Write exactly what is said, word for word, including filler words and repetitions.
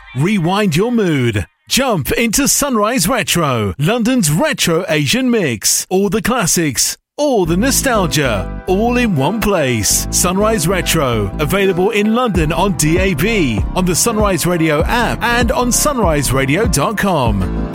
Rewind your mood. Jump into Sunrise Retro, London's retro Asian mix. All the classics, all the nostalgia, all in one place. Sunrise Retro, available in London on D A B, on the Sunrise Radio app, and on sunrise radio dot com.